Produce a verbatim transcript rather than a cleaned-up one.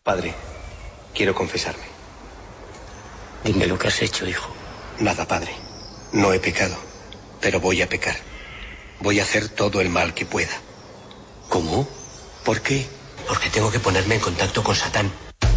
Padre, quiero confesarme. Dime lo que has hecho, hijo. Nada, padre. No he pecado, pero voy a pecar. Voy a hacer todo el mal que pueda. ¿Cómo? ¿Por qué? Porque tengo que ponerme en contacto con Satán.